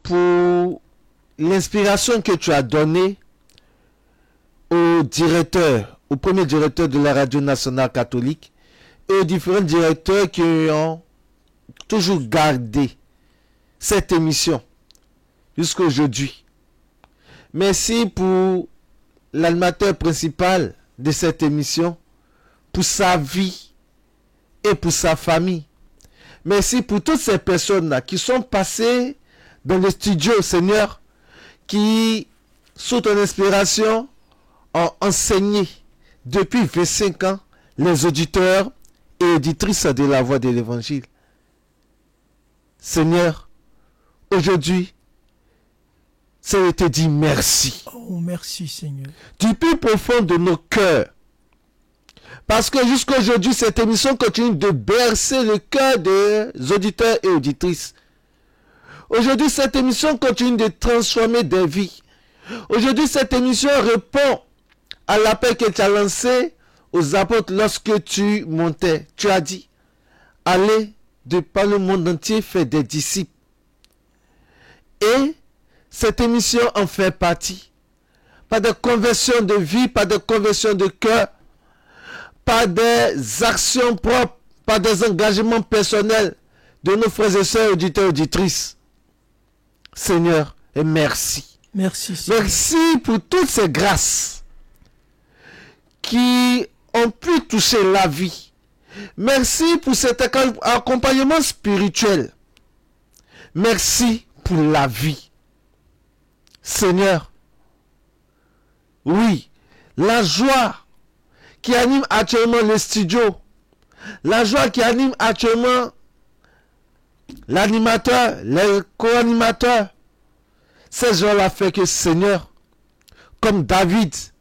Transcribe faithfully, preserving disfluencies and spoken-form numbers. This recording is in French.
pour l'inspiration que tu as donnée au directeur, au premier directeur de la Radio Nationale Catholique et aux différents directeurs qui ont toujours gardé cette émission jusqu'à aujourd'hui. Merci pour l'animateur principal de cette émission, pour sa vie et pour sa famille. Merci pour toutes ces personnes-là qui sont passées dans le studio, Seigneur, qui, sous ton inspiration, ont enseigné depuis vingt-cinq ans les auditeurs et auditrices de la voix de l'Évangile. Seigneur, aujourd'hui, c'est de te dire merci. Oh, merci Seigneur. Du plus profond de nos cœurs. Parce que jusqu'à aujourd'hui, cette émission continue de bercer le cœur des auditeurs et auditrices. Aujourd'hui, cette émission continue de transformer des vies. Aujourd'hui, cette émission répond à l'appel que tu as lancé aux apôtres lorsque tu montais. Tu as dit, allez de par le monde entier faire des disciples. Et cette émission en fait partie. Pas de conversion de vie, pas de conversion de cœur, pas des actions propres, pas des engagements personnels de nos frères et sœurs auditeurs et auditrices. Seigneur, et merci. Merci Seigneur. Merci pour toutes ces grâces qui ont pu toucher la vie. Merci pour cet accompagnement spirituel. Merci pour la vie. Seigneur, oui, la joie qui anime actuellement le studio, la joie qui anime actuellement l'animateur, les co-animateurs, ces gens-là fait que Seigneur, comme David,